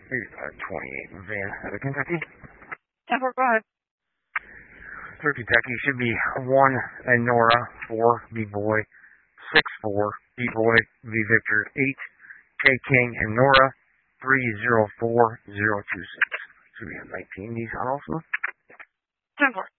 28 Van out of Kentucky. Yeah, go ahead. For Kentucky should be 1 and Nora, 4 B-Boy, 6-4 B-Boy, V Victor, 8 K King and Nora, 304026. Should be a 19 Nissan also. 10-4.